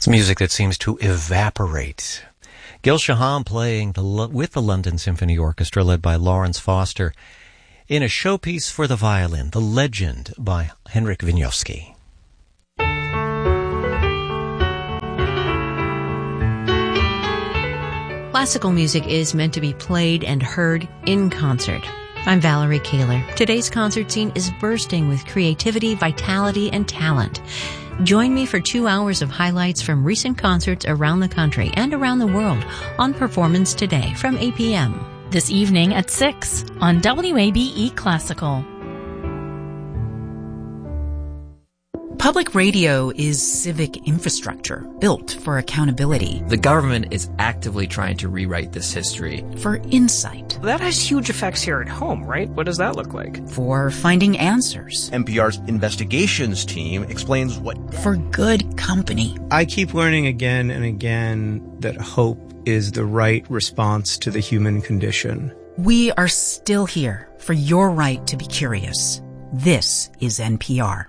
It's music that seems to evaporate. Gil Shaham playing with the London Symphony Orchestra, led by Lawrence Foster, in a showpiece for the violin, The Legend by Henryk Wieniawski. Classical music is meant to be played and heard in concert. I'm Valerie Kaler. Today's concert scene is bursting with creativity, vitality, and talent. Join me for 2 hours of highlights from recent concerts around the country and around the world on Performance Today from 8 p.m. This evening at 6 on WABE Classical. Public radio is civic infrastructure built for accountability. The government is actively trying to rewrite this history. For insight. That has huge effects here at home, right? What does that look like? For finding answers. NPR's investigations team explains what... For good company. I keep learning again and again that hope is the right response to the human condition. We are still here for your right to be curious. This is NPR.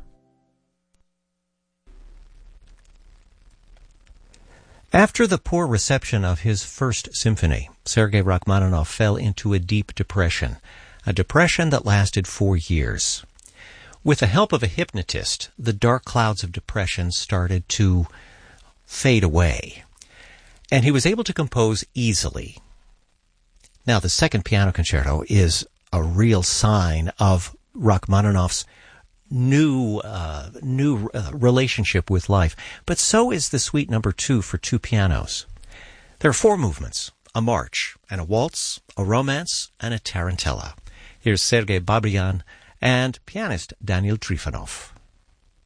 After the poor reception of his first symphony, Sergei Rachmaninoff fell into a deep depression, a depression that lasted 4 years. With the help of a hypnotist, the dark clouds of depression started to fade away, and he was able to compose easily. Now, the second piano concerto is a real sign of Rachmaninoff's new relationship with life, but so is the Suite No. 2 for 2 pianos. There are 4 movements: a march, and a waltz, a romance, and a tarantella. Here's Sergei Babrian and pianist Daniel Trifonov.